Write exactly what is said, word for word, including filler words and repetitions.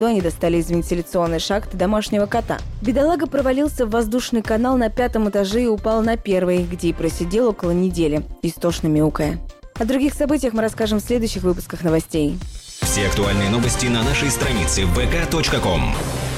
то они достали из вентиляционной шахты домашнего кота. Бедолага провалился в воздушный канал на пятом этаже и упал на первый, где и просидел около недели, истошно мяукая. О других событиях мы расскажем в следующих выпусках новостей. Все актуальные новости на нашей странице вэ ка точка ком.